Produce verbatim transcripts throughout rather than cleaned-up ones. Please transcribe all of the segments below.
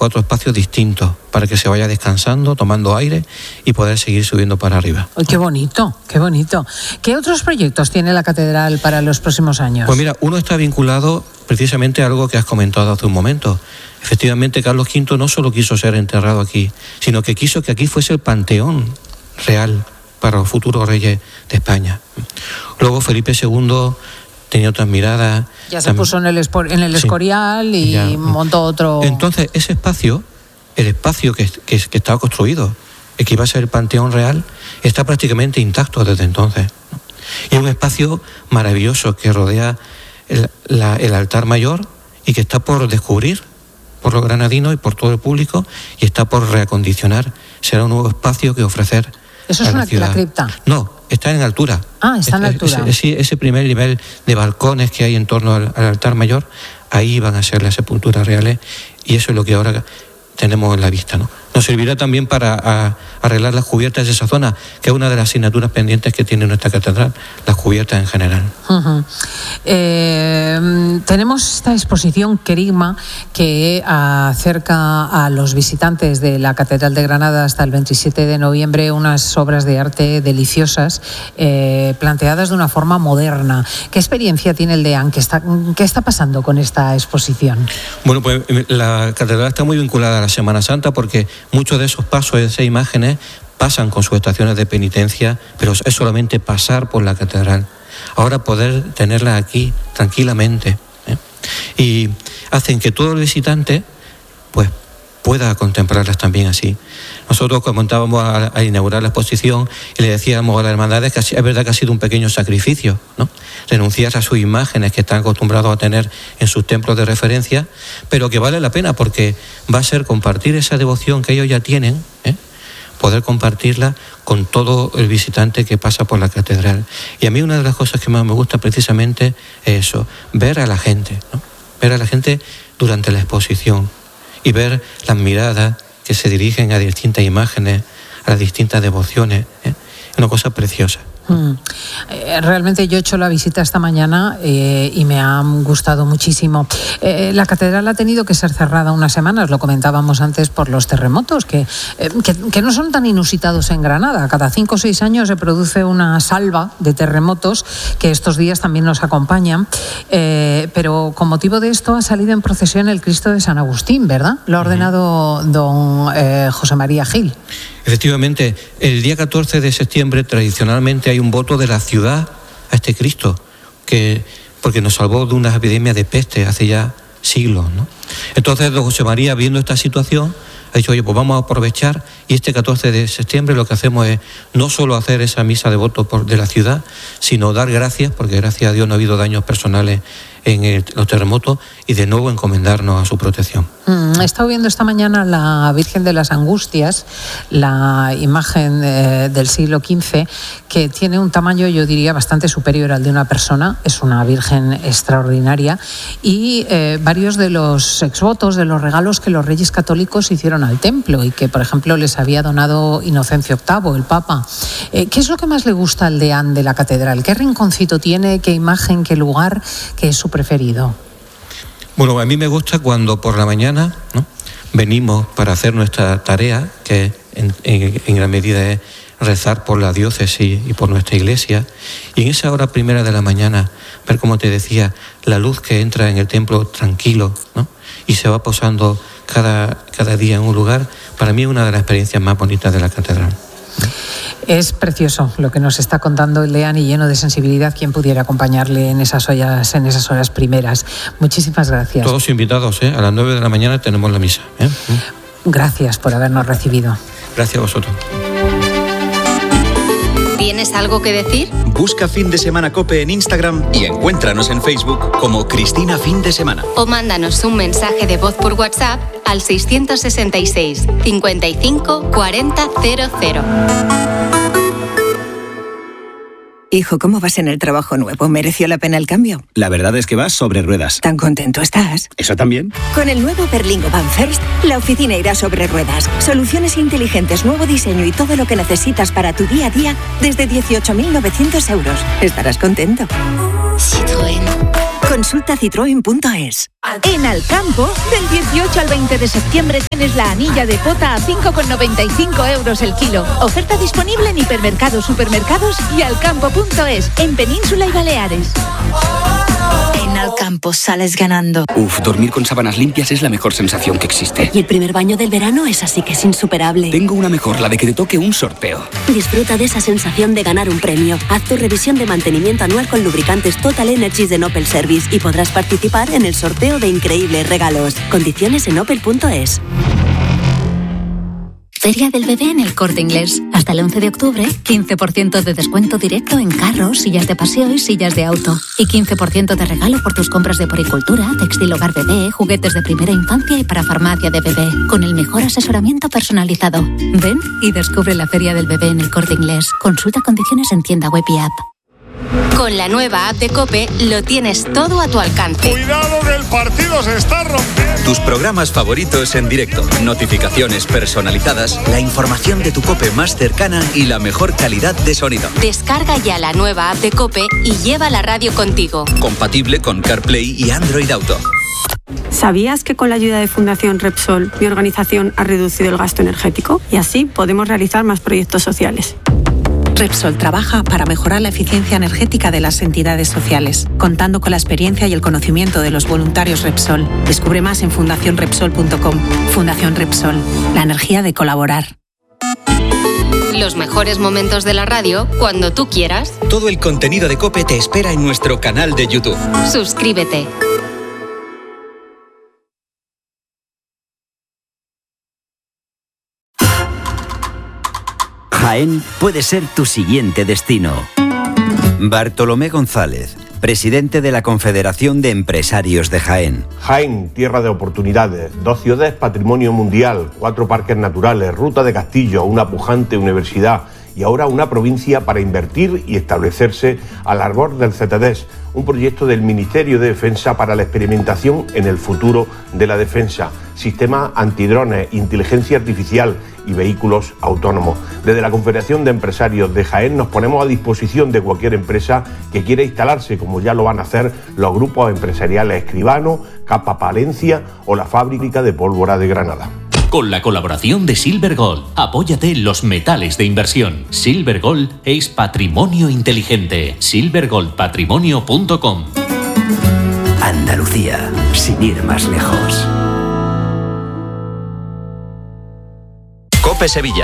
cuatro espacios distintos para que se vaya descansando, tomando aire y poder seguir subiendo para arriba. ¡Ay, qué bonito, qué bonito! ¿Qué otros proyectos tiene la catedral para los próximos años? Pues mira, uno está vinculado precisamente a algo que has comentado hace un momento. Efectivamente, Carlos quinto no solo quiso ser enterrado aquí, sino que quiso que aquí fuese el panteón real para los futuros reyes de España. Luego Felipe segundo tenía otras miradas. Ya se puso en el, espor, en el Escorial, sí, y ya montó otro... Entonces, ese espacio, el espacio que, que, que estaba construido, el que iba a ser el Panteón Real, está prácticamente intacto desde entonces. Y es un espacio maravilloso que rodea el, la, el altar mayor y que está por descubrir por los granadinos y por todo el público, y está por reacondicionar. Será un nuevo espacio que ofrecer. ¿Eso es una la cripta? No, está en altura. Ah, está en altura. Ese, ese, ese primer nivel de balcones que hay en torno al, al altar mayor, ahí van a ser las sepulturas reales, y eso es lo que ahora tenemos en la vista, ¿no? Nos servirá también para a, arreglar las cubiertas de esa zona, que es una de las asignaturas pendientes que tiene nuestra catedral, las cubiertas en general. Uh-huh. Eh, tenemos esta exposición Querigma que acerca a los visitantes de la Catedral de Granada hasta el veintisiete de noviembre unas obras de arte deliciosas, eh, planteadas de una forma moderna. ¿Qué experiencia tiene el DEAN? ¿Qué está, qué está pasando con esta exposición? Bueno, pues la catedral está muy vinculada a la Semana Santa, porque muchos de esos pasos, de esas imágenes, pasan con sus estaciones de penitencia, pero es solamente pasar por la catedral. Ahora poder tenerlas aquí tranquilamente, ¿eh? Y hacen que todo el visitante pues pueda contemplarlas también así. Nosotros comentábamos a, a inaugurar la exposición y le decíamos a las hermandades que es verdad que ha sido un pequeño sacrificio, ¿no? Renunciar a sus imágenes que están acostumbrados a tener en sus templos de referencia, pero que vale la pena porque va a ser compartir esa devoción que ellos ya tienen, ¿eh? Poder compartirla con todo el visitante que pasa por la catedral. Y a mí una de las cosas que más me gusta precisamente es eso, ver a la gente, ¿no? Ver a la gente durante la exposición y ver las miradas que se dirigen a distintas imágenes, a las distintas devociones, ¿eh? Es una cosa preciosa. Mm. Eh, realmente yo he hecho la visita esta mañana eh, y me ha gustado muchísimo. Eh, la catedral ha tenido que ser cerrada unas semanas, lo comentábamos antes, por los terremotos, que, eh, que, que no son tan inusitados en Granada. Cada cinco o seis años se produce una salva de terremotos que estos días también nos acompañan. Eh, pero con motivo de esto ha salido en procesión el Cristo de San Agustín, ¿verdad? Lo ha ordenado don eh, José María Gil. Efectivamente, el día catorce de septiembre tradicionalmente hay un voto de la ciudad a este Cristo, que, porque nos salvó de una epidemia de peste hace ya siglos, ¿no? Entonces don José María, viendo esta situación, ha dicho, oye, pues vamos a aprovechar, y este catorce de septiembre lo que hacemos es no solo hacer esa misa de voto por, de la ciudad, sino dar gracias, porque gracias a Dios no ha habido daños personales en el, los terremotos, y de nuevo encomendarnos a su protección. Mm, he estado viendo esta mañana la Virgen de las Angustias, la imagen eh, del siglo quince, que tiene un tamaño, yo diría, bastante superior al de una persona. Es una Virgen extraordinaria, y eh, varios de los exvotos, de los regalos que los reyes católicos hicieron al templo y que, por ejemplo, les había donado Inocencio octavo, el Papa. Eh, ¿Qué es lo que más le gusta al deán de la catedral? ¿Qué rinconcito tiene? ¿Qué imagen? ¿Qué lugar? ¿Qué es su preferido? Bueno, a mí me gusta cuando por la mañana, ¿no?, venimos para hacer nuestra tarea, que en, en, en gran medida es rezar por la diócesis y por nuestra iglesia, y en esa hora primera de la mañana ver, como te decía, la luz que entra en el templo tranquilo, ¿no?, y se va posando cada, cada día en un lugar. Para mí es una de las experiencias más bonitas de la catedral. Es precioso lo que nos está contando el deán, y lleno de sensibilidad quien pudiera acompañarle en esas horas, en esas horas primeras. Muchísimas gracias. Todos invitados, ¿eh? A las nueve de la mañana tenemos la misa, ¿eh? Gracias por habernos recibido. Gracias a vosotros. ¿Tienes algo que decir? Busca Fin de Semana COPE en Instagram y encuéntranos en Facebook como Cristina Fin de Semana. O mándanos un mensaje de voz por WhatsApp al seiscientos sesenta y seis, cincuenta y cinco, cuarenta, cero cero. Hijo, ¿cómo vas en el trabajo nuevo? ¿Mereció la pena el cambio? La verdad es que vas sobre ruedas. ¿Tan contento estás? ¿Eso también? Con el nuevo Berlingo Van First, la oficina irá sobre ruedas. Soluciones inteligentes, nuevo diseño y todo lo que necesitas para tu día a día desde dieciocho mil novecientos euros. Estarás contento. Citroën. Consulta citroen punto es. En Alcampo, del dieciocho al veinte de septiembre tienes la anilla de pota a cinco con noventa y cinco euros el kilo. Oferta disponible en hipermercados, supermercados y alcampo punto es, en Península y Baleares. En Alcampo sales ganando. Uf, dormir con sábanas limpias es la mejor sensación que existe. Y el primer baño del verano es así que es insuperable. Tengo una mejor, la de que te toque un sorteo. Disfruta de esa sensación de ganar un premio. Haz tu revisión de mantenimiento anual con lubricantes Total Energies de Opel Service y podrás participar en el sorteo de increíbles regalos. Condiciones en opel punto es. Feria del Bebé en El Corte Inglés. Hasta el once de octubre, quince por ciento de descuento directo en carros, sillas de paseo y sillas de auto. Y quince por ciento de regalo por tus compras de poricultura, textil hogar bebé, juguetes de primera infancia y para farmacia de bebé. Con el mejor asesoramiento personalizado. Ven y descubre la Feria del Bebé en El Corte Inglés. Consulta condiciones en tienda web y app. Con la nueva app de COPE lo tienes todo a tu alcance. ¡Cuidado que el partido se está rompiendo! Tus programas favoritos en directo, notificaciones personalizadas, la información de tu COPE más cercana y la mejor calidad de sonido. Descarga ya la nueva app de COPE y lleva la radio contigo. Compatible con CarPlay y Android Auto. ¿Sabías que con la ayuda de Fundación Repsol, mi organización ha reducido el gasto energético? Y así podemos realizar más proyectos sociales. Repsol trabaja para mejorar la eficiencia energética de las entidades sociales, contando con la experiencia y el conocimiento de los voluntarios Repsol. Descubre más en fundación repsol punto com. Fundación Repsol, la energía de colaborar. Los mejores momentos de la radio cuando tú quieras. Todo el contenido de COPE te espera en nuestro canal de YouTube. Suscríbete. Jaén puede ser tu siguiente destino. Bartolomé González, presidente de la Confederación de Empresarios de Jaén. Jaén, tierra de oportunidades, dos ciudades patrimonio mundial, cuatro parques naturales, ruta de castillo, una pujante universidad y ahora una provincia para invertir y establecerse al arbor del C E T D E S, un proyecto del Ministerio de Defensa para la experimentación en el futuro de la defensa, sistemas antidrones, inteligencia artificial y vehículos autónomos. Desde la Confederación de Empresarios de Jaén nos ponemos a disposición de cualquier empresa que quiera instalarse, como ya lo van a hacer los grupos empresariales Escribano, Capa Palencia o la fábrica de pólvora de Granada. Con la colaboración de Silver Gold, apóyate en los metales de inversión. Silver Gold es patrimonio inteligente. silver gold patrimonio punto com. Andalucía, sin ir más lejos. COPE Sevilla.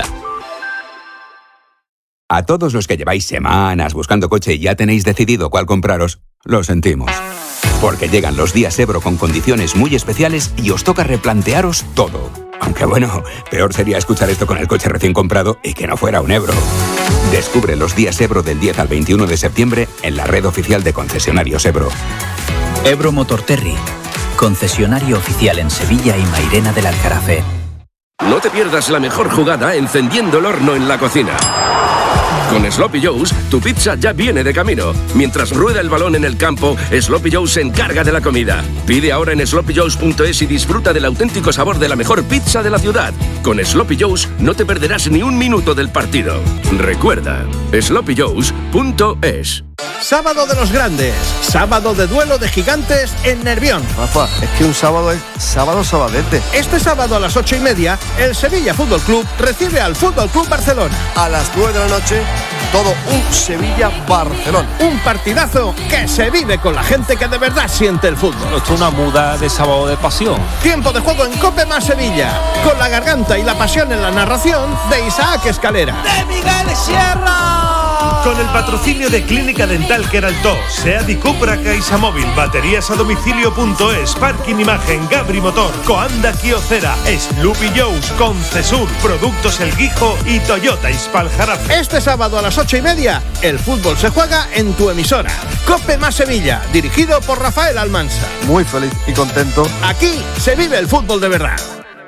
A todos los que lleváis semanas buscando coche y ya tenéis decidido cuál compraros, lo sentimos. Porque llegan los días Ebro con condiciones muy especiales y os toca replantearos todo. Aunque bueno, peor sería escuchar esto con el coche recién comprado y que no fuera un Ebro. Descubre los días Ebro del diez al veintiuno de septiembre en la red oficial de concesionarios Ebro. Ebro Motorterry, concesionario oficial en Sevilla y Mairena del Aljarafe. No te pierdas la mejor jugada encendiendo el horno en la cocina. Con Sloppy Joe's, tu pizza ya viene de camino. Mientras rueda el balón en el campo, Sloppy Joe's se encarga de la comida. Pide ahora en sloppy joes punto es y disfruta del auténtico sabor de la mejor pizza de la ciudad. Con Sloppy Joe's no te perderás ni un minuto del partido. Recuerda, sloppy joes punto es. Sábado de los grandes, sábado de duelo de gigantes en Nervión. Rafa, es que un sábado es sábado sabadete. Este sábado a las ocho y media, el Sevilla Fútbol Club recibe al Fútbol Club Barcelona. A las nueve de la noche, todo un Sevilla-Barcelona. Un partidazo que se vive con la gente que de verdad siente el fútbol. Esto es una muda de sábado de pasión. Tiempo de juego en COPE más Sevilla, con la garganta y la pasión en la narración de Isaac Escalera. ¡De Miguel Sierra! Con el patrocinio de Clínica Dental Queraltó, Seat y Cupra Caixa Móvil, baterías a domicilio punto es, Parking Imagen, Gabri Motor, Coanda Kiocera, Sloopy Joe's, Concesur, Productos El Guijo y Toyota Ispaljarafe. Este sábado a las ocho y media, el fútbol se juega en tu emisora. COPE más Sevilla, dirigido por Rafael Almansa. Muy feliz y contento. Aquí se vive el fútbol de verdad.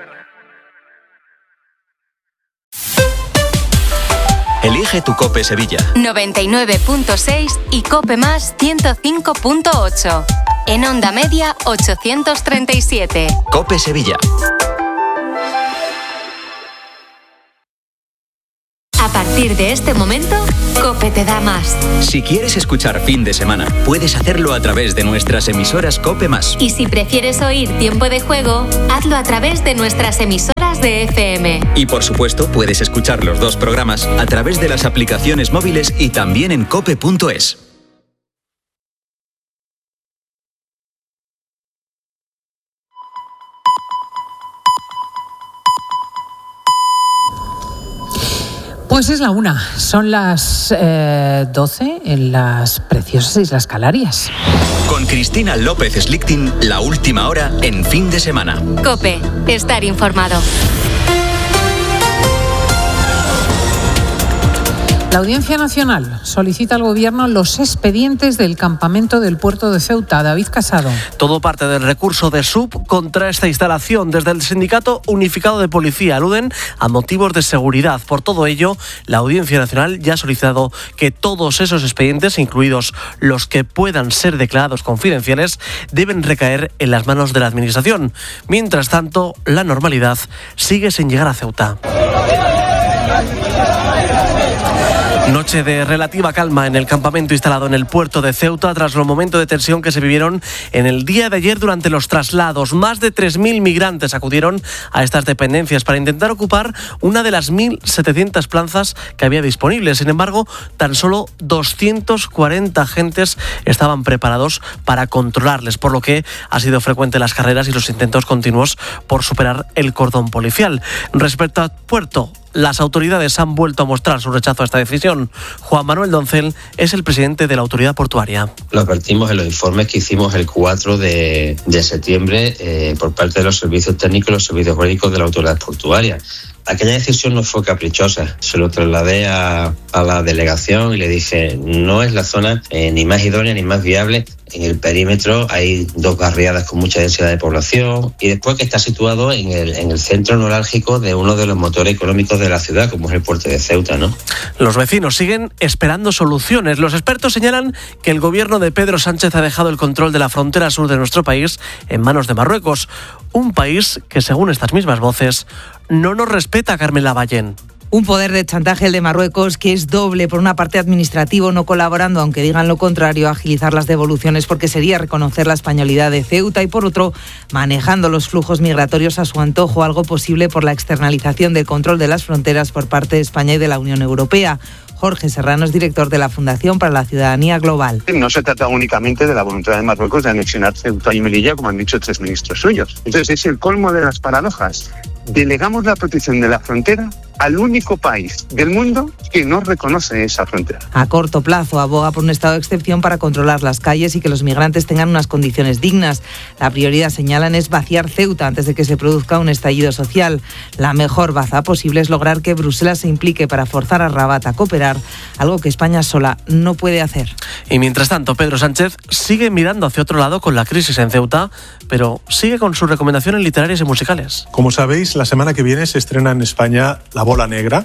Elige tu COPE Sevilla. noventa y nueve punto seis y COPE más ciento cinco punto ocho. En onda media ochocientos treinta y siete. COPE Sevilla. A partir partir de este momento, COPE te da más. Si quieres escuchar Fin de Semana, puedes hacerlo a través de nuestras emisoras COPE más. Y si prefieres oír Tiempo de Juego, hazlo a través de nuestras emisoras de F M. Y por supuesto, puedes escuchar los dos programas a través de las aplicaciones móviles y también en cope punto es. Pues es la una, son las eh, doce en las preciosas Islas Canarias. Con Cristina López Slichting, la última hora en Fin de Semana. COPE, estar informado. La Audiencia Nacional solicita al Gobierno los expedientes del campamento del puerto de Ceuta. David Casado. Todo parte del recurso de S U B contra esta instalación. Desde el Sindicato Unificado de Policía aluden a motivos de seguridad. Por todo ello, la Audiencia Nacional ya ha solicitado que todos esos expedientes, incluidos los que puedan ser declarados confidenciales, deben recaer en las manos de la Administración. Mientras tanto, la normalidad sigue sin llegar a Ceuta. Noche de relativa calma en el campamento instalado en el puerto de Ceuta tras los momentos de tensión que se vivieron en el día de ayer durante los traslados. Más de tres mil migrantes acudieron a estas dependencias para intentar ocupar una de las mil setecientas plazas que había disponibles. Sin embargo, tan solo doscientos cuarenta agentes estaban preparados para controlarles, por lo que ha sido frecuente las carreras y los intentos continuos por superar el cordón policial. Respecto al puerto, las autoridades han vuelto a mostrar su rechazo a esta decisión. Juan Manuel Doncel es el presidente de la autoridad portuaria. Lo advertimos en los informes que hicimos el cuatro de, de septiembre eh, por parte de los servicios técnicos y los servicios jurídicos de la autoridad portuaria. Aquella decisión no fue caprichosa. Se lo trasladé a, a la delegación y le dije, no es la zona eh, ni más idónea ni más viable. En el perímetro hay dos barriadas con mucha densidad de población y después que está situado en el, en el centro neurálgico de uno de los motores económicos de la ciudad, como es el puerto de Ceuta, ¿no? Los vecinos siguen esperando soluciones. Los expertos señalan que el gobierno de Pedro Sánchez ha dejado el control de la frontera sur de nuestro país en manos de Marruecos, un país que, según estas mismas voces, no nos respeta, Carmen Lavallén. Un poder de chantaje el de Marruecos que es doble. Por una parte, administrativo, no colaborando, aunque digan lo contrario, agilizar las devoluciones porque sería reconocer la españolidad de Ceuta, y por otro, manejando los flujos migratorios a su antojo, algo posible por la externalización del control de las fronteras por parte de España y de la Unión Europea. Jorge Serrano es director de la Fundación para la Ciudadanía Global. No se trata únicamente de la voluntad de Marruecos de anexionar Ceuta y Melilla, como han dicho tres ministros suyos. Entonces es el colmo de las paradojas. Delegamos la protección de la frontera al único país del mundo que no reconoce esa frontera. A corto plazo aboga por un estado de excepción para controlar las calles y que los migrantes tengan unas condiciones dignas. La prioridad, señalan, es vaciar Ceuta antes de que se produzca un estallido social. La mejor baza posible es lograr que Bruselas se implique para forzar a Rabat a cooperar, algo que España sola no puede hacer. Y mientras tanto, Pedro Sánchez sigue mirando hacia otro lado con la crisis en Ceuta, pero sigue con sus recomendaciones literarias y musicales. Como sabéis, la semana que viene se estrena en España La Bola Negra,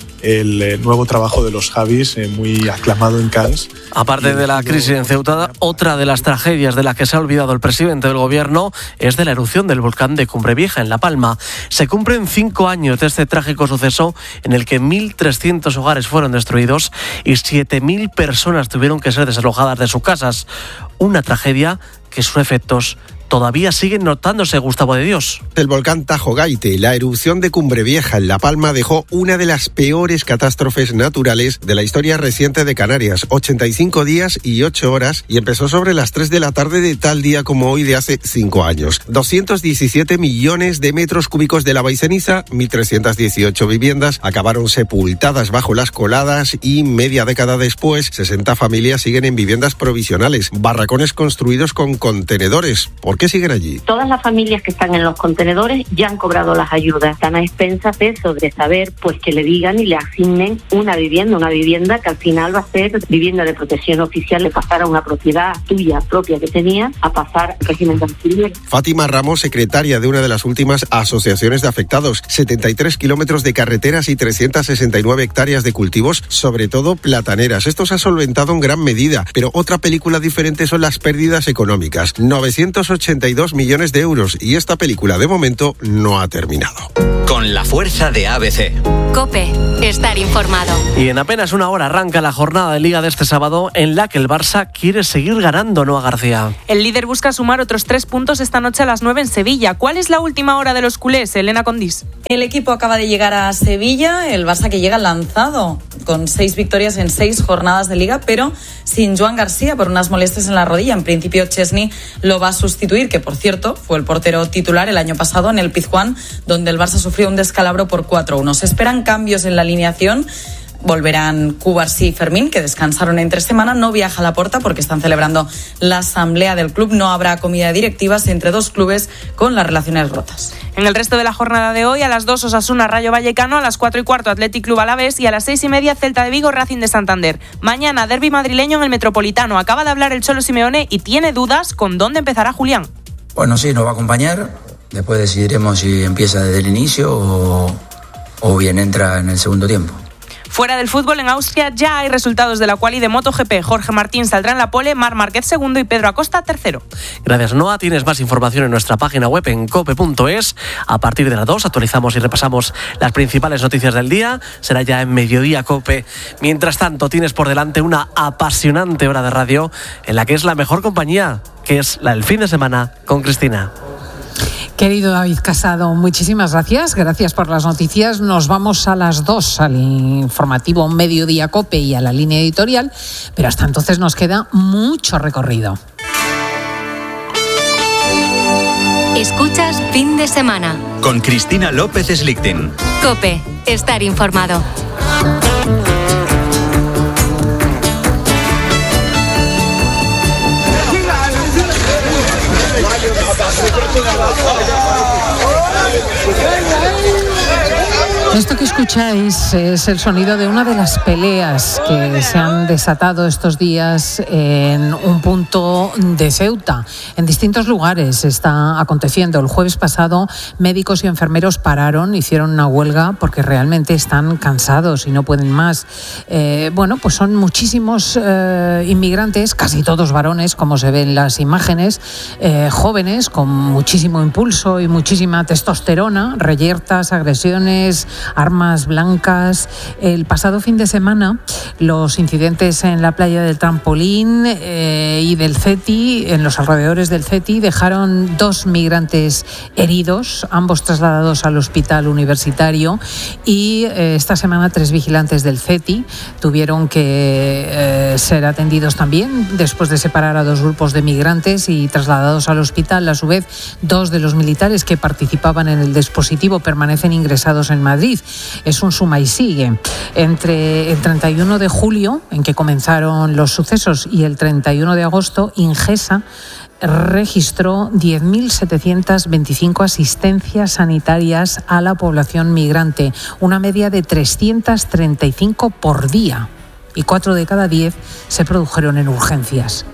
el eh, nuevo trabajo de los Javis, eh, muy aclamado en Cannes. Aparte de la crisis en Ceuta, otra de las tragedias de la que se ha olvidado el presidente del gobierno es de la erupción del volcán de Cumbre Vieja, en La Palma. Se cumplen cinco años de este trágico suceso en el que mil trescientos hogares fueron destruidos y siete mil personas tuvieron que ser desalojadas de sus casas. Una tragedia que sus efectos todavía siguen notándose, Gustavo de Dios. El volcán Tajo Gaite, la erupción de Cumbre Vieja en La Palma, dejó una de las peores catástrofes naturales de la historia reciente de Canarias. ochenta y cinco días y ocho horas, y empezó sobre las tres de la tarde de tal día como hoy de hace cinco años. doscientos diecisiete millones de metros cúbicos de lava y ceniza, mil trescientas dieciocho viviendas acabaron sepultadas bajo las coladas y media década después, sesenta familias siguen en viviendas provisionales, barracones construidos con contenedores. ¿Por qué siguen allí? Todas las familias que están en los contenedores ya han cobrado las ayudas. Están a expensas de eso, de saber pues que le digan y le asignen una vivienda, una vivienda que al final va a ser vivienda de protección oficial, de pasar a una propiedad tuya propia que tenía, a pasar al régimen de alquiler. Fátima Ramos, secretaria de una de las últimas asociaciones de afectados, setenta y tres kilómetros de carreteras y trescientas sesenta y nueve hectáreas de cultivos, sobre todo plataneras. Esto se ha solventado en gran medida, pero otra película diferente son las pérdidas económicas. novecientos ochenta y dos millones de euros, y esta película de momento no ha terminado. Con con la fuerza de A B C. COPE, estar informado. Y en apenas una hora arranca la jornada de Liga de este sábado, en la que el Barça quiere seguir ganando, ¿no, García? El líder busca sumar otros tres puntos esta noche a las nueve en Sevilla. ¿Cuál es la última hora de los culés, Elena Condís? El equipo acaba de llegar a Sevilla, el Barça que llega lanzado, con seis victorias en seis jornadas de Liga, pero sin Joan García por unas molestias en la rodilla. En principio Chesney lo va a sustituir, que por cierto fue el portero titular el año pasado en el Pizjuán, donde el Barça sufrió un descalabro por cuatro uno. Se esperan cambios en la alineación. Volverán Cubarsí y Fermín, que descansaron entre semana. No viaja a Laporta porque están celebrando la asamblea del club. No habrá comida de directivas entre dos clubes con las relaciones rotas. En el resto de la jornada de hoy, a las dos Osasuna Rayo Vallecano, a las cuatro y cuarto Athletic Club Alavés y a las seis y media Celta de Vigo Racing de Santander. Mañana derbi madrileño en el Metropolitano. Acaba de hablar el Cholo Simeone y tiene dudas con dónde empezará Julián. Bueno, sí, nos va a acompañar. Después decidiremos si empieza desde el inicio o, o bien entra en el segundo tiempo. Fuera del fútbol, en Austria ya hay resultados de la quali de MotoGP. Jorge Martín saldrá en la pole, Marc Márquez segundo y Pedro Acosta tercero. Gracias, Noa. Tienes más información en nuestra página web en cope punto es. A partir de las dos actualizamos y repasamos las principales noticias del día. Será ya en Mediodía Cope. Mientras tanto, tienes por delante una apasionante hora de radio en la que es la mejor compañía, que es la del fin de semana con Cristina. Querido David Casado, muchísimas gracias. Gracias por las noticias. Nos vamos a las dos al informativo Mediodía Cope y a la línea editorial, pero hasta entonces nos queda mucho recorrido. Escuchas Fin de Semana con Cristina López Slichting. COPE, estar informado. Esto que escucháis es el sonido de una de las peleas que se han desatado estos días en un punto de Ceuta. En distintos lugares está aconteciendo. El jueves pasado, médicos y enfermeros pararon, hicieron una huelga porque realmente están cansados y no pueden más. Eh, bueno, pues son muchísimos eh, inmigrantes, casi todos varones, como se ven en las imágenes, eh, jóvenes con muchísimo impulso y muchísima testosterona, reyertas, agresiones, armas blancas. El pasado fin de semana, los incidentes en la playa del Trampolín eh, y del CETI, en los alrededores del CETI, dejaron dos migrantes heridos, ambos trasladados al hospital universitario, y eh, esta semana tres vigilantes del CETI tuvieron que eh, ser atendidos también después de separar a dos grupos de migrantes y trasladados al hospital. A su vez, dos de los militares que participaban en el dispositivo permanecen ingresados en Madrid. Es un suma y sigue. Entre el treinta y uno de julio, en que comenzaron los sucesos, y el treinta y uno de agosto, Ingesa registró diez mil setecientas veinticinco asistencias sanitarias a la población migrante, una media de trescientas treinta y cinco por día, y cuatro de cada diez se produjeron en urgencias.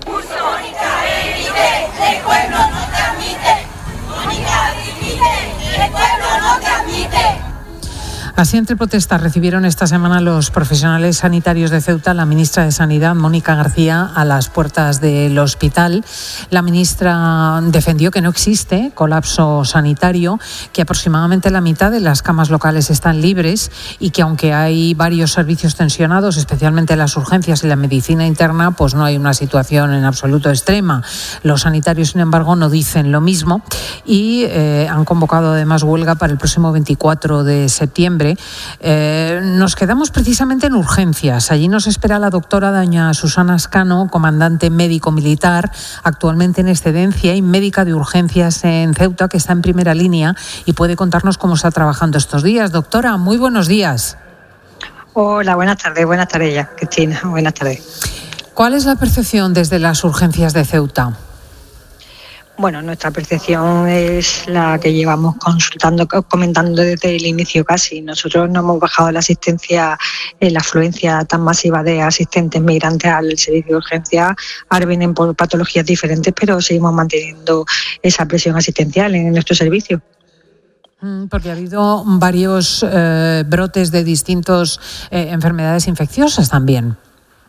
Así, entre protestas, recibieron esta semana los profesionales sanitarios de Ceuta la ministra de Sanidad, Mónica García, a las puertas del hospital. La ministra defendió que no existe colapso sanitario, que aproximadamente la mitad de las camas locales están libres y que, aunque hay varios servicios tensionados, especialmente las urgencias y la medicina interna, pues no hay una situación en absoluto extrema. Los sanitarios, sin embargo, no dicen lo mismo y eh, han convocado además huelga para el próximo veinticuatro de septiembre. Eh, nos quedamos precisamente en urgencias. Allí nos espera la doctora doña Susana Ascano, comandante médico militar, actualmente en excedencia y médica de urgencias en Ceuta, que está en primera línea y puede contarnos cómo está trabajando estos días. Doctora, muy buenos días. Hola, buenas tardes, buenas tardes ya, Cristina, buenas tardes. ¿Cuál es la percepción desde las urgencias de Ceuta? Bueno, nuestra percepción es la que llevamos consultando, comentando desde el inicio casi. Nosotros no hemos bajado la asistencia, eh, la afluencia tan masiva de asistentes migrantes al servicio de urgencia. Ahora vienen por patologías diferentes, pero seguimos manteniendo esa presión asistencial en nuestro servicio. Porque ha habido varios eh, brotes de distintas eh, enfermedades infecciosas también.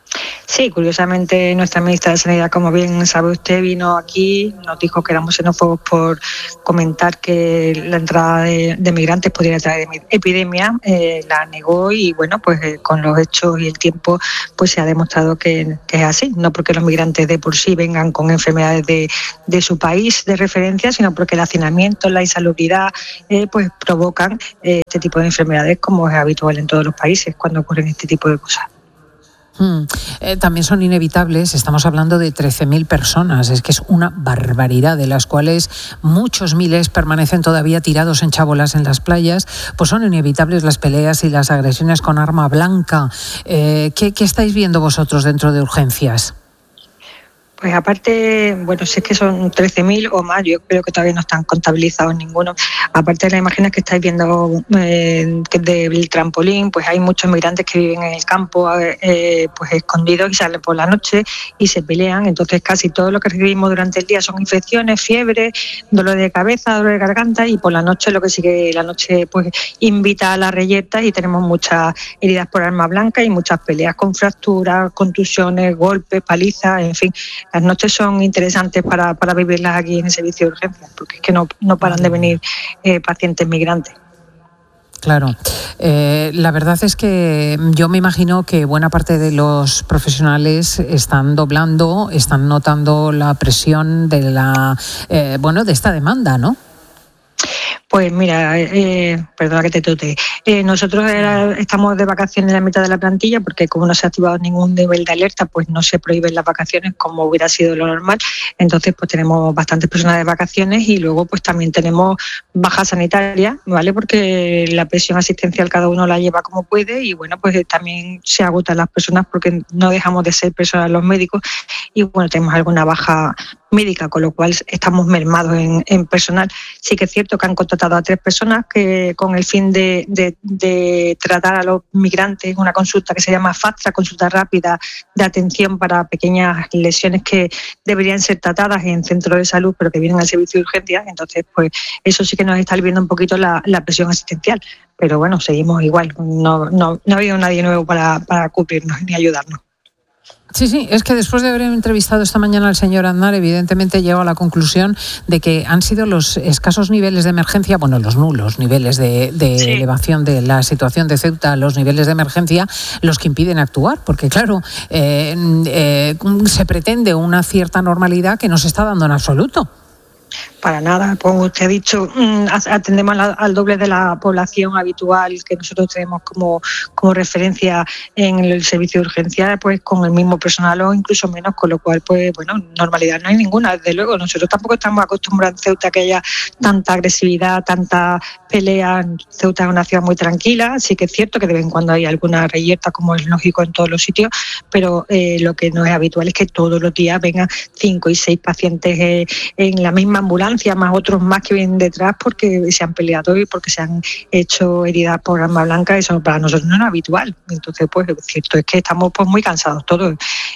Sí, curiosamente nuestra ministra de Sanidad, como bien sabe usted, vino aquí, nos dijo que éramos xenófobos por comentar que la entrada de, de migrantes podría traer epidemia, eh, la negó y bueno, pues eh, con los hechos y el tiempo pues se ha demostrado que, que es así, no porque los migrantes de por sí vengan con enfermedades de, de su país de referencia, sino porque el hacinamiento, la insalubridad eh, pues provocan eh, este tipo de enfermedades como es habitual en todos los países cuando ocurren este tipo de cosas. Mm. Eh, también son inevitables, estamos hablando de trece mil personas, es que es una barbaridad, de las cuales muchos miles permanecen todavía tirados en chabolas en las playas, pues son inevitables las peleas y las agresiones con arma blanca. Eh, ¿qué, ¿Qué estáis viendo vosotros dentro de urgencias? Pues aparte, bueno, si es que son trece mil o más, yo creo que todavía no están contabilizados ninguno. Aparte de las imágenes que estáis viendo eh, del trampolín, pues hay muchos migrantes que viven en el campo, eh, pues escondidos y salen por la noche y se pelean. Entonces casi todo lo que recibimos durante el día son infecciones, fiebre, dolor de cabeza, dolor de garganta y por la noche lo que sí que la noche pues invita a las reyertas y tenemos muchas heridas por arma blanca y muchas peleas con fracturas, contusiones, golpes, palizas, en fin. Las noches son interesantes para, para vivirlas aquí en el servicio de urgencias, porque es que no, no paran de venir eh, pacientes migrantes. Claro, eh, la verdad es que yo me imagino que buena parte de los profesionales están doblando, están notando la presión de la, eh, bueno, de esta demanda, ¿no? Pues mira, eh, perdona que te tute. Eh, nosotros era, estamos de vacaciones en la mitad de la plantilla porque como no se ha activado ningún nivel de alerta, pues no se prohíben las vacaciones como hubiera sido lo normal. Entonces, pues tenemos bastantes personas de vacaciones y luego pues también tenemos baja sanitaria, ¿vale? Porque la presión asistencial cada uno la lleva como puede y bueno, pues también se agotan las personas porque no dejamos de ser personas los médicos y bueno, tenemos alguna baja médica, con lo cual estamos mermados en, en personal. Sí que es cierto que han contratado a tres personas que con el fin de, de, de tratar a los migrantes, una consulta que se llama FASTRA, consulta rápida de atención para pequeñas lesiones que deberían ser tratadas en centros de salud, pero que vienen al servicio de urgencias. Entonces, pues eso sí que nos está aliviando un poquito la, la presión asistencial. Pero bueno, seguimos igual. No, no, no ha habido nadie nuevo para, para cubrirnos ni ayudarnos. Sí, sí, es que después de haber entrevistado esta mañana al señor Aznar, evidentemente llego a la conclusión de que han sido los escasos niveles de emergencia, bueno, los nulos niveles de, de sí. elevación de la situación de Ceuta, los niveles de emergencia, los que impiden actuar, porque claro, eh, eh, se pretende una cierta normalidad que no se está dando en absoluto. Para nada, como usted ha dicho, atendemos al doble de la población habitual que nosotros tenemos como, como referencia en el servicio de urgencia, pues con el mismo personal o incluso menos, con lo cual, pues bueno, normalidad no hay ninguna, desde luego. Nosotros tampoco estamos acostumbrados en Ceuta a que haya tanta agresividad, tanta pelea. Ceuta es una ciudad muy tranquila, sí que es cierto que de vez en cuando hay alguna reyerta, como es lógico en todos los sitios, pero eh, lo que no es habitual es que todos los días vengan cinco y seis pacientes eh, en la misma ambulancia, más otros más que vienen detrás porque se han peleado y porque se han hecho heridas por arma blanca. Eso para nosotros no es habitual. Entonces, pues es cierto es que estamos pues muy cansados todos.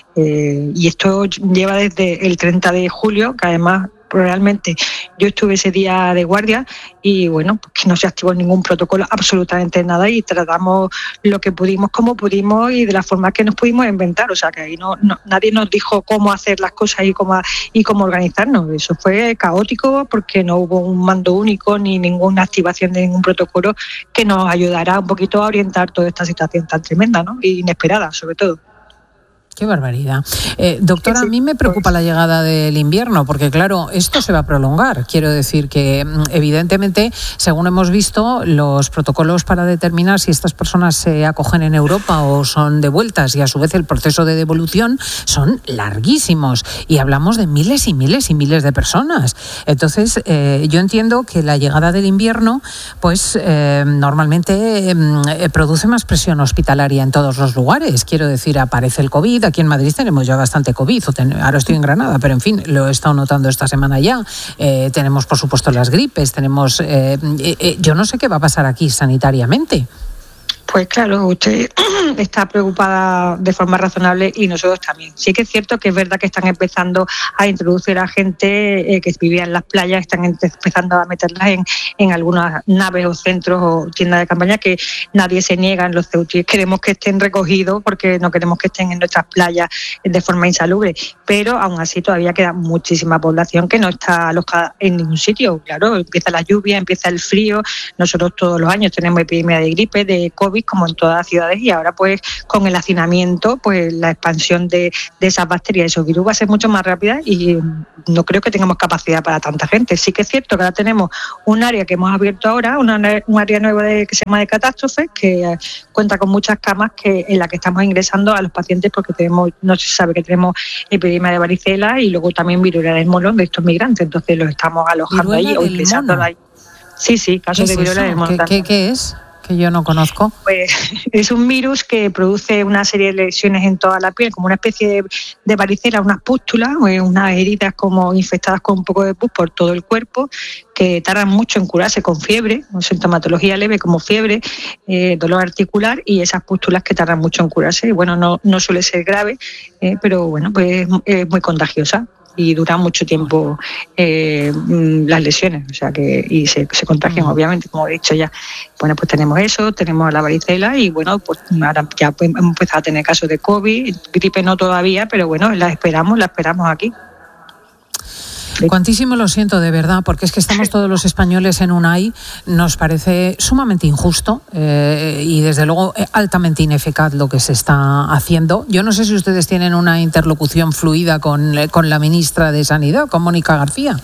Eh, y esto lleva desde el treinta de julio, que además realmente yo estuve ese día de guardia y bueno, pues que no se activó ningún protocolo, absolutamente nada, y tratamos lo que pudimos, como pudimos y de la forma que nos pudimos inventar. O sea que ahí no, no nadie nos dijo cómo hacer las cosas y cómo, y cómo organizarnos. Eso fue caótico porque no hubo un mando único ni ninguna activación de ningún protocolo que nos ayudara un poquito a orientar toda esta situación tan tremenda, ¿no? E inesperada, sobre todo. Qué barbaridad. Eh, doctora, a mí me preocupa la llegada del invierno, porque claro, esto se va a prolongar. Quiero decir que, evidentemente, según hemos visto, los protocolos para determinar si estas personas se acogen en Europa o son devueltas, y a su vez el proceso de devolución, son larguísimos. Y hablamos de miles y miles y miles de personas. Entonces, eh, yo entiendo que la llegada del invierno, pues, eh, normalmente eh, produce más presión hospitalaria en todos los lugares. Quiero decir, aparece el COVID. Aquí en Madrid tenemos ya bastante COVID, ahora estoy en Granada, pero en fin, lo he estado notando esta semana ya. Eh, tenemos, por supuesto, las gripes, tenemos... Eh, eh, yo no sé qué va a pasar aquí sanitariamente. Pues claro, usted está preocupada de forma razonable y nosotros también. Sí que es cierto que es verdad que están empezando a introducir a gente eh, que vivía en las playas, están empezando a meterlas en, en algunas naves o centros o tiendas de campaña, que nadie se niega en los ceutíes. Queremos que estén recogidos porque no queremos que estén en nuestras playas de forma insalubre, pero aún así todavía queda muchísima población que no está alojada en ningún sitio. Claro, empieza la lluvia, empieza el frío, nosotros todos los años tenemos epidemia de gripe, de COVID, como en todas las ciudades, y ahora pues con el hacinamiento, pues la expansión de, de esas bacterias, esos virus va a ser mucho más rápida y no creo que tengamos capacidad para tanta gente. Sí que es cierto que ahora tenemos un área que hemos abierto ahora, una, un área nueva de, que se llama de catástrofes, que eh, cuenta con muchas camas que en la que estamos ingresando a los pacientes porque tenemos, no se sabe que tenemos epidemia de varicela y luego también viruela del mono de estos migrantes, entonces los estamos alojando allí o ingresando ahí. Sí, sí, casos de viruela del mono. ¿Qué, ¿Qué, ¿Qué es? Que yo no conozco. Pues es un virus que produce una serie de lesiones en toda la piel, como una especie de, de varicela, unas pústulas, o unas heridas como infectadas con un poco de pus por todo el cuerpo, que tardan mucho en curarse con fiebre, con sintomatología leve como fiebre, eh, dolor articular y esas pústulas que tardan mucho en curarse. Y bueno, no, no suele ser grave, eh, pero bueno, pues es, es muy contagiosa y dura mucho tiempo eh, las lesiones, o sea que y se, se contagian, obviamente, como he dicho ya. Bueno, pues tenemos eso, tenemos la varicela y bueno, pues ahora ya pues, hemos empezado a tener casos de COVID, gripe no todavía, pero bueno, la esperamos, la esperamos aquí. Cuantísimo lo siento, de verdad, porque es que estamos todos los españoles en Unai, nos parece sumamente injusto eh, y desde luego altamente ineficaz lo que se está haciendo. Yo no sé si ustedes tienen una interlocución fluida con, con la ministra de Sanidad, con Mónica García.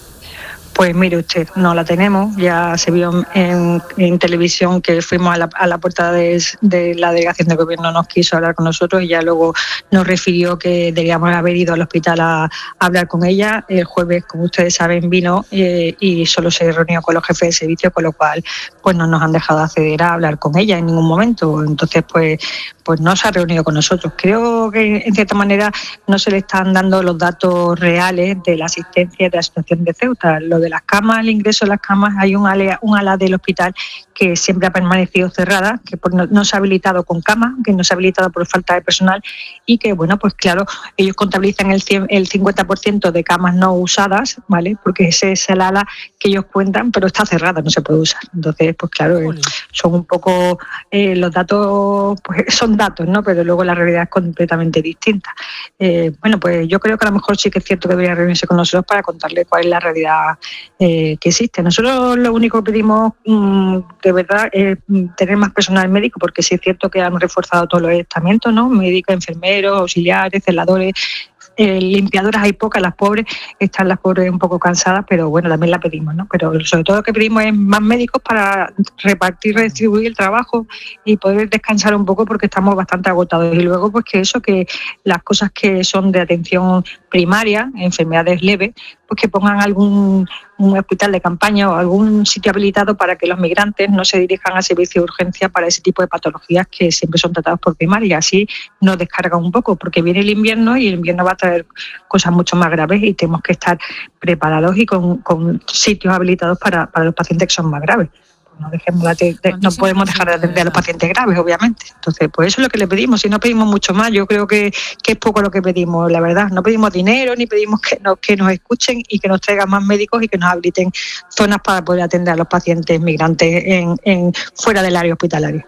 Pues mire usted, no la tenemos, ya se vio en, en televisión que fuimos a la, a la puerta de, de la delegación de gobierno, nos quiso hablar con nosotros y ya luego nos refirió que deberíamos haber ido al hospital a, a hablar con ella. El jueves, como ustedes saben, vino eh, y solo se reunió con los jefes de servicio, con lo cual pues no nos han dejado acceder a hablar con ella en ningún momento. Entonces pues, pues no se ha reunido con nosotros. Creo que en cierta manera no se le están dando los datos reales de la asistencia y de la situación de Ceuta. Lo de las camas, el ingreso de las camas, hay un ala, un ala del hospital que siempre ha permanecido cerrada, que no, no se ha habilitado con camas, que no se ha habilitado por falta de personal y que, bueno, pues claro, ellos contabilizan el, cien, el cincuenta por ciento de camas no usadas, ¿vale? Porque ese es el ala que ellos cuentan, pero está cerrada, no se puede usar. Entonces, pues claro, eh, son un poco, eh, los datos, pues son datos, ¿no? Pero luego la realidad es completamente distinta. Eh, bueno, pues yo creo que a lo mejor sí que es cierto que debería reunirse con nosotros para contarle cuál es la realidad eh, que existe. Nosotros lo único que pedimos mmm, de verdad es tener más personal médico, porque sí es cierto que han reforzado todos los estamentos, ¿no? Médicos, enfermeros, auxiliares, celadores, eh, limpiadoras hay pocas, las pobres, están las pobres un poco cansadas, pero bueno, también la pedimos, ¿no? Pero sobre todo lo que pedimos es más médicos para repartir, redistribuir el trabajo y poder descansar un poco porque estamos bastante agotados. Y luego pues que eso, que las cosas que son de atención primaria, enfermedades leves, pues que pongan algún un hospital de campaña o algún sitio habilitado para que los migrantes no se dirijan al servicio de urgencia para ese tipo de patologías que siempre son tratados por primaria. Así nos descarga un poco, porque viene el invierno y el invierno va a traer cosas mucho más graves y tenemos que estar preparados y con, con sitios habilitados para, para los pacientes que son más graves. No, dejemos la te- de, no podemos dejar de atender a los pacientes graves, obviamente. Entonces, pues eso es lo que le pedimos. Si no pedimos mucho más, yo creo que, que es poco lo que pedimos, la verdad. No pedimos dinero, ni pedimos que nos, que nos escuchen y que nos traigan más médicos y que nos habiliten zonas para poder atender a los pacientes migrantes en, en fuera del área hospitalaria.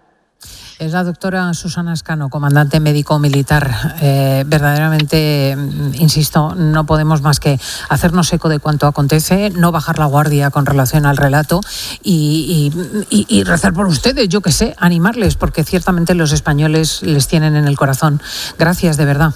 Es la doctora Susana Escano, comandante médico militar. Eh, verdaderamente, insisto, no podemos más que hacernos eco de cuanto acontece, no bajar la guardia con relación al relato y, y, y rezar por ustedes, yo qué sé, animarles, porque ciertamente los españoles les tienen en el corazón. Gracias, de verdad.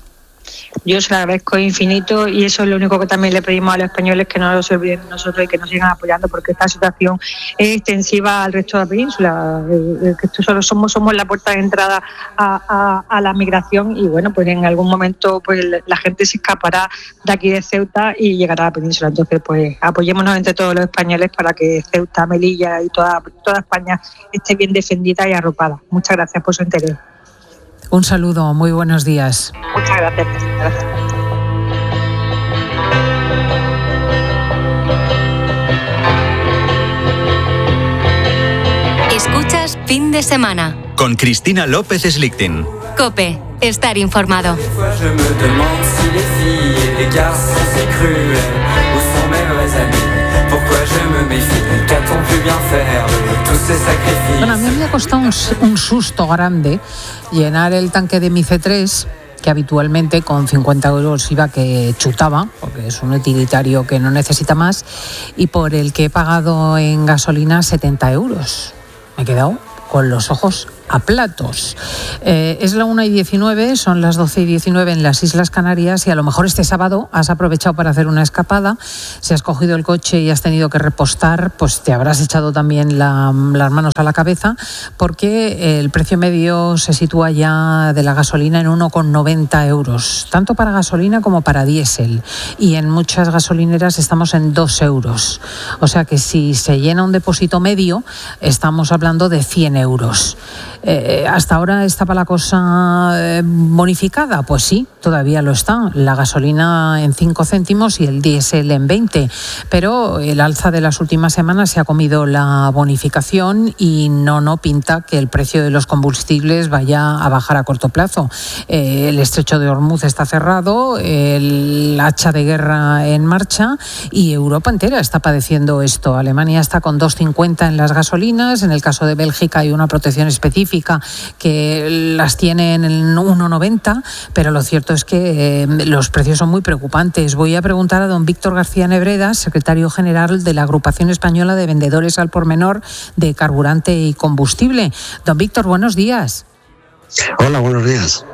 Yo se lo agradezco infinito y eso es lo único que también le pedimos a los españoles, que no se olviden de nosotros y que nos sigan apoyando, porque esta situación es extensiva al resto de la península, eh, que esto solo somos somos la puerta de entrada a, a, a la migración y bueno, pues en algún momento pues la gente se escapará de aquí de Ceuta y llegará a la península. Entonces pues apoyémonos entre todos los españoles para que Ceuta, Melilla y toda, toda España esté bien defendida y arropada. Muchas gracias por su interés. Un saludo, muy buenos días. Muchas gracias. gracias. Escuchas fin de semana. Con Cristina López Slichting. COPE. Estar informado. Bueno, a mí me ha costado un, un susto grande llenar el tanque de mi C tres, que habitualmente con cincuenta euros iba que chutaba, porque es un utilitario que no necesita más, y por el que he pagado en gasolina setenta euros. Me he quedado con los ojos a platos. Eh, es la una y diecinueve, son las doce y diecinueve en las Islas Canarias, y a lo mejor este sábado has aprovechado para hacer una escapada. Si has cogido el coche y has tenido que repostar, pues te habrás echado también la, las manos a la cabeza, porque el precio medio se sitúa ya de la gasolina en uno con noventa euros, tanto para gasolina como para diésel, y en muchas gasolineras estamos en dos euros. O sea que si se llena un depósito medio, estamos hablando de cien euros. Eh, ¿Hasta ahora estaba la cosa eh, bonificada? Pues sí, todavía lo está. La gasolina en cinco céntimos y el diésel en veinte. Pero el alza de las últimas semanas se ha comido la bonificación y no, no pinta que el precio de los combustibles vaya a bajar a corto plazo. Eh, el estrecho de Hormuz está cerrado, el hacha de guerra en marcha, y Europa entera está padeciendo esto. Alemania está con dos cincuenta en las gasolinas. En el caso de Bélgica hay una protección específica que las tiene en el uno noventa, pero lo cierto es que eh, los precios son muy preocupantes. Voy a preguntar a don Víctor García Nebreda, secretario general de la Agrupación Española de Vendedores al Por Menor de Carburante y Combustible. Don Víctor, buenos días. Hola, buenos días.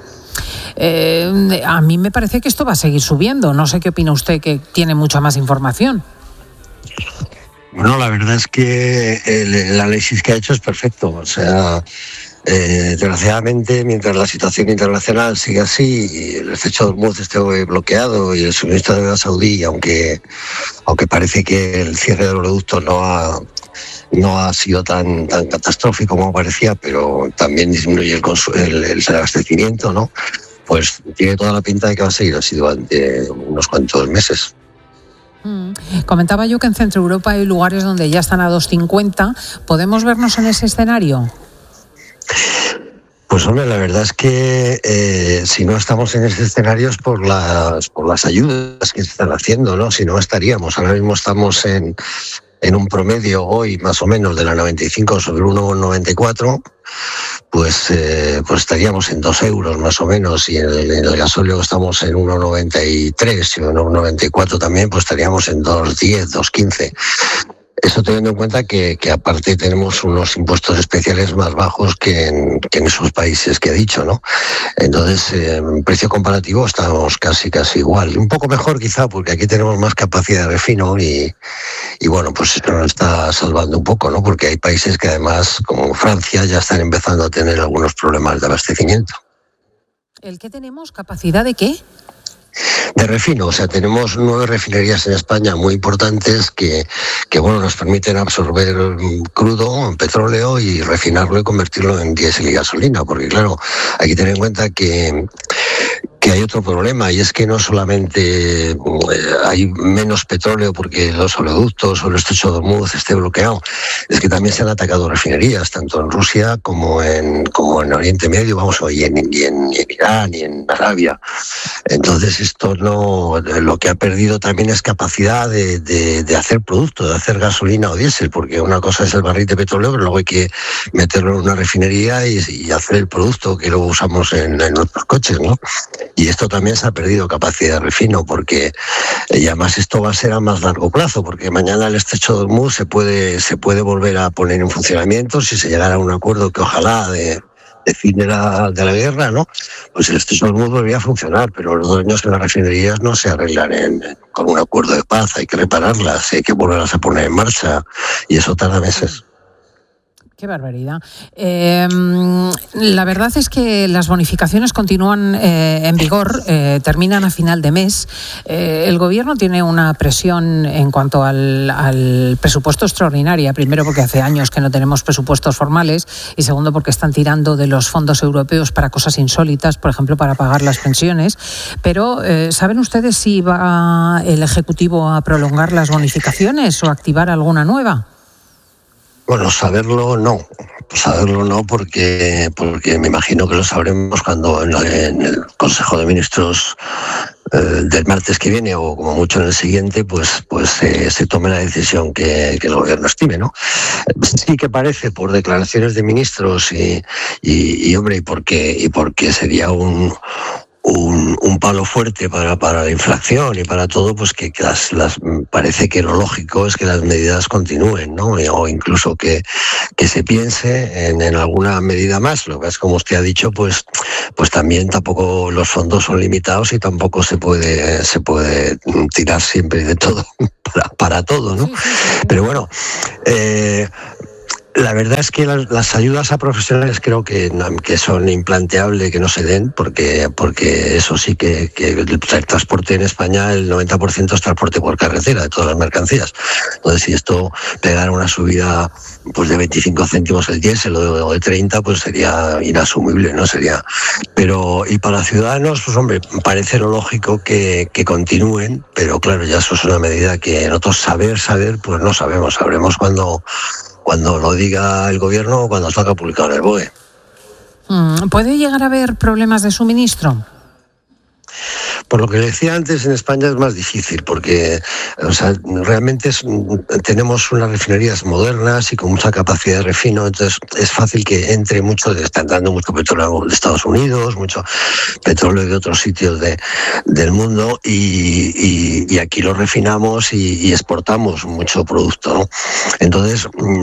Eh, a mí me parece que esto va a seguir subiendo. No sé qué opina usted, que tiene mucha más información. Bueno, la verdad es que el, el análisis que ha hecho es perfecto. O sea, eh, desgraciadamente, mientras la situación internacional sigue así y el estrecho de Hormuz esté bloqueado y el suministro de gas saudí, aunque, aunque parece que el cierre del oleoducto no ha, no ha sido tan, tan catastrófico como parecía, pero también disminuye el, consu- el, el abastecimiento, ¿no? Pues tiene toda la pinta de que va a seguir así durante unos cuantos meses. Mm. Comentaba yo que en Centro Europa hay lugares donde ya están a dos cincuenta. ¿Podemos vernos en ese escenario? Pues hombre, la verdad es que eh, si no estamos en ese escenario es por las, por las ayudas que se están haciendo, ¿no? Si no estaríamos. Ahora mismo estamos en, en un promedio hoy más o menos de la noventa y cinco sobre uno coma noventa y cuatro. Pues, eh, pues estaríamos en dos euros más o menos, y en el, en el gasóleo estamos en uno coma noventa y tres y uno coma noventa y cuatro también, pues estaríamos en dos diez, dos quince. Eso teniendo en cuenta que, que aparte tenemos unos impuestos especiales más bajos que en, que en esos países que he dicho, ¿no? Entonces, eh, en precio comparativo estamos casi casi igual. Un poco mejor quizá porque aquí tenemos más capacidad de refino y, y bueno, pues eso nos está salvando un poco, ¿no? Porque hay países que además, como Francia, ya están empezando a tener algunos problemas de abastecimiento. ¿El qué tenemos? ¿Capacidad de qué? De refino, o sea, tenemos nueve refinerías en España muy importantes que, que bueno, nos permiten absorber crudo, petróleo, y refinarlo y convertirlo en diésel y gasolina, porque claro, hay que tener en cuenta que que hay otro problema, y es que no solamente eh, hay menos petróleo porque los oleoductos o el estrecho de Hormuz esté bloqueado, es que también se han atacado refinerías, tanto en Rusia como en como en Oriente Medio, vamos, y en, y en, y en Irán y en Arabia. Entonces esto no, lo que ha perdido también es capacidad de, de, de hacer producto, de hacer gasolina o diésel, porque una cosa es el barril de petróleo, pero luego hay que meterlo en una refinería y, y hacer el producto que luego usamos en, en nuestros coches, ¿no? Y esto también se ha perdido capacidad de refino, porque y además esto va a ser a más largo plazo, porque mañana el estrecho de Hormuz se puede, se puede volver a poner en funcionamiento si se llegara a un acuerdo que ojalá de, de fin de la, de la guerra, ¿no? Pues el estrecho de Hormuz volvería a funcionar, pero los daños en las refinerías no se arreglan en, con un acuerdo de paz, hay que repararlas, hay que volverlas a poner en marcha, y eso tarda meses. Qué barbaridad. Eh, la verdad es que las bonificaciones continúan eh, en vigor, eh, terminan a final de mes. Eh, el Gobierno tiene una presión en cuanto al, al presupuesto extraordinaria, primero porque hace años que no tenemos presupuestos formales, y segundo porque están tirando de los fondos europeos para cosas insólitas, por ejemplo, para pagar las pensiones. Pero, eh, ¿saben ustedes si va el Ejecutivo a prolongar las bonificaciones o activar alguna nueva? Bueno, saberlo no. Saberlo no, porque porque me imagino que lo sabremos cuando en, la, en el Consejo de Ministros eh, del martes que viene, o como mucho en el siguiente, pues pues eh, se tome la decisión que, que el gobierno estime, ¿no? Sí que parece, por declaraciones de ministros y, y, y hombre, y porque, y porque sería un... Un, un palo fuerte para, para la inflación y para todo, pues que, que las, las parece que lo lógico es que las medidas continúen, ¿no? O incluso que, que se piense en, en alguna medida más. Lo que es, como usted ha dicho, pues, pues también tampoco los fondos son limitados y tampoco se puede, se puede tirar siempre de todo para, para todo, ¿no? Pero bueno, eh, la verdad es que las, las ayudas a profesionales creo que, que son implanteables que no se den, porque porque eso sí que, que el transporte en España, el noventa por ciento es transporte por carretera de todas las mercancías. Entonces, si esto pegara una subida pues de veinticinco céntimos el diésel o de treinta, pues sería inasumible, ¿no? Sería. Pero, y para ciudadanos, pues hombre, parece lo lógico que, que continúen, pero claro, ya eso es una medida que nosotros saber, saber, pues no sabemos, sabremos cuando... cuando lo diga el gobierno o cuando salga publicado en el B O E. ¿Puede llegar a haber problemas de suministro? Por lo que decía antes, en España es más difícil porque, o sea, realmente es, tenemos unas refinerías modernas y con mucha capacidad de refino, entonces es fácil que entre mucho, está entrando mucho petróleo de Estados Unidos, mucho petróleo de otros sitios de, del mundo y, y, y aquí lo refinamos y, y exportamos mucho producto, ¿no? Entonces,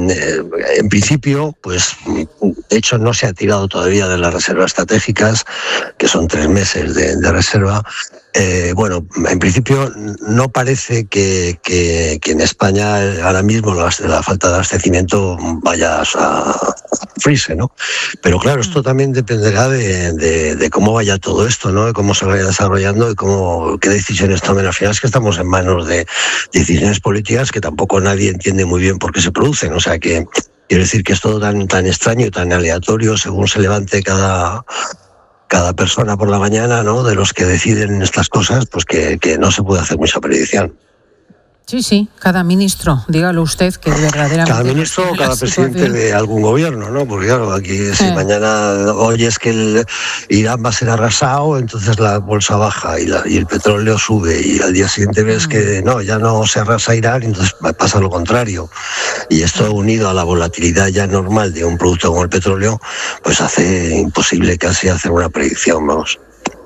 en principio, pues, de hecho no se ha tirado todavía de las reservas estratégicas, que son tres meses de, de reserva. Eh, bueno, en principio no parece que, que, que en España ahora mismo la, la falta de abastecimiento vaya a freeze, ¿no? Pero claro, esto también dependerá de, de, de cómo vaya todo esto, ¿no? De cómo se vaya desarrollando y cómo, qué decisiones tomen. Al final es que estamos en manos de decisiones políticas que tampoco nadie entiende muy bien por qué se producen. O sea que quiero decir que es todo tan, tan extraño y tan aleatorio según se levante cada... cada persona por la mañana, ¿no? De los que deciden estas cosas, pues que, que no se puede hacer mucha predicción. Sí, sí, cada ministro, dígalo usted, que verdaderamente... Cada ministro o cada presidente de algún gobierno, ¿no? Porque claro, aquí si eh. mañana oyes que el Irán va a ser arrasado, entonces la bolsa baja y, la, y el petróleo sube, y al día siguiente ves mm. que no, ya no se arrasa Irán, entonces pasa lo contrario. Y esto unido a la volatilidad ya normal de un producto como el petróleo, pues hace imposible casi hacer una predicción, vamos.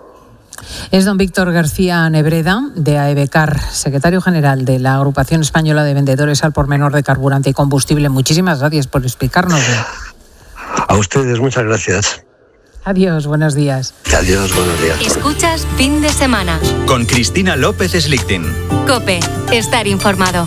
Es don Víctor García Nebreda, de AEVECAR, secretario general de la Agrupación Española de Vendedores al Por Menor de Carburante y Combustible. Muchísimas gracias por explicárnoslo. A ustedes, muchas gracias. Adiós, buenos días. Adiós, buenos días. Escuchas Fin de Semana. Con Cristina López Slichting. COPE, estar informado.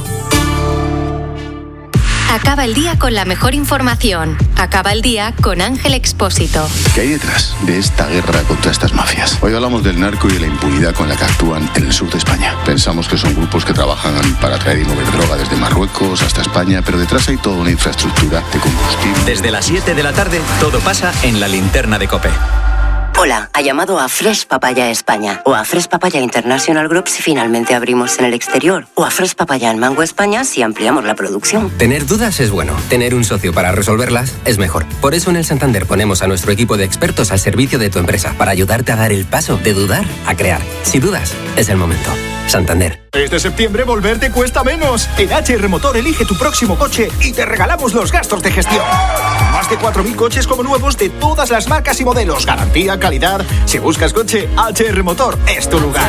Acaba el día con la mejor información. Acaba el día con Ángel Expósito. ¿Qué hay detrás de esta guerra contra estas mafias? Hoy hablamos del narco y de la impunidad con la que actúan en el sur de España. Pensamos que son grupos que trabajan para traer y mover droga desde Marruecos hasta España, pero detrás hay toda una infraestructura de combustible. Desde las siete de la tarde, todo pasa en la linterna de COPE. Hola, ha llamado a Fresh Papaya España o a Fresh Papaya International Group si finalmente abrimos en el exterior o a Fresh Papaya en Mango España si ampliamos la producción. Tener dudas es bueno, tener un socio para resolverlas es mejor. Por eso en el Santander ponemos a nuestro equipo de expertos al servicio de tu empresa para ayudarte a dar el paso de dudar a crear. Si dudas, es el momento. Santander. Este septiembre volver te cuesta menos. En H R Motor elige tu próximo coche y te regalamos los gastos de gestión. Más de cuatro mil coches como nuevos de todas las marcas y modelos. Garantía, calidad. Si buscas coche, H R Motor es tu lugar.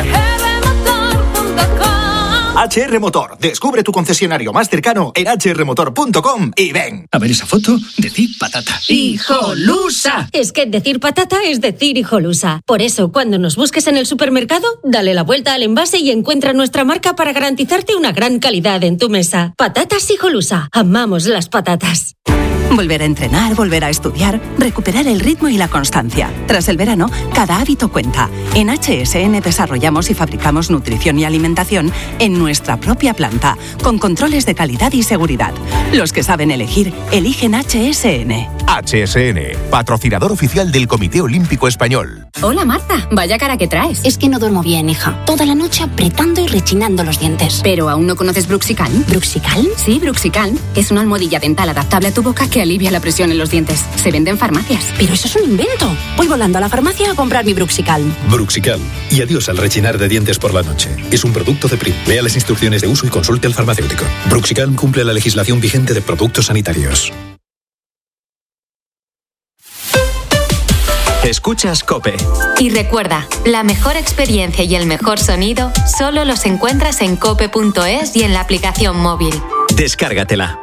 H R Motor. Descubre tu concesionario más cercano en h r motor punto com y ven. A ver esa foto, decir patata. ¡Hijolusa! Es que decir patata es decir hijolusa. Por eso, cuando nos busques en el supermercado, dale la vuelta al envase y encuentra nuestra marca para garantizarte una gran calidad en tu mesa. Patatas Hijolusa. Amamos las patatas. Volver a entrenar, volver a estudiar, recuperar el ritmo y la constancia. Tras el verano, cada hábito cuenta. En H S N desarrollamos y fabricamos nutrición y alimentación en nuestra propia planta, con controles de calidad y seguridad. Los que saben elegir, eligen H S N. H S N, patrocinador oficial del Comité Olímpico Español. Hola Marta, vaya cara que traes. Es que no duermo bien, hija. Toda la noche apretando y rechinando los dientes. ¿Pero aún no conoces Bruxicalm? ¿Bruxicalm? Sí, Bruxicalm. Es una almohadilla dental adaptable a tu boca que alivia la presión en los dientes. Se vende en farmacias. Pero eso es un invento. Voy volando a la farmacia a comprar mi Bruxicalm. Bruxicalm. Y adiós al rechinar de dientes por la noche. Es un producto de Prim. Lea las instrucciones de uso y consulte al farmacéutico. Bruxicalm cumple la legislación vigente de productos sanitarios. Escuchas COPE. Y recuerda, la mejor experiencia y el mejor sonido solo los encuentras en cope punto es y en la aplicación móvil. Descárgatela.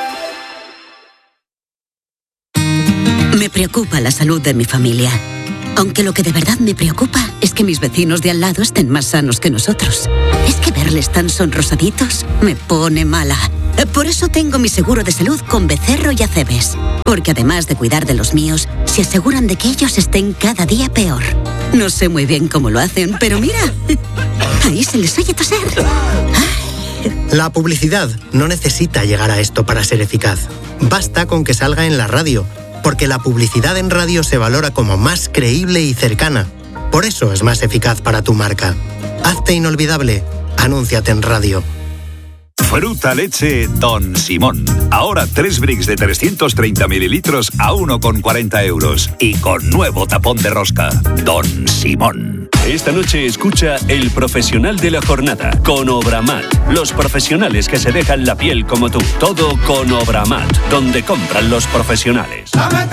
Me preocupa la salud de mi familia. Aunque lo que de verdad me preocupa es que mis vecinos de al lado estén más sanos que nosotros. Es que verles tan sonrosaditos me pone mala. Por eso tengo mi seguro de salud con Becerro y Acebes. Porque además de cuidar de los míos, se aseguran de que ellos estén cada día peor. No sé muy bien cómo lo hacen, pero mira, ahí se les oye toser. La publicidad no necesita llegar a esto para ser eficaz. Basta con que salga en la radio, porque la publicidad en radio se valora como más creíble y cercana. Por eso es más eficaz para tu marca. Hazte inolvidable. Anúnciate en radio. Fruta leche Don Simón. Ahora tres bricks de trescientos treinta mililitros a uno con cuarenta euros. Y con nuevo tapón de rosca. Don Simón. Esta noche escucha El Profesional de la Jornada con Obramat. Los profesionales que se dejan la piel como tú. Todo con Obramat, donde compran los profesionales.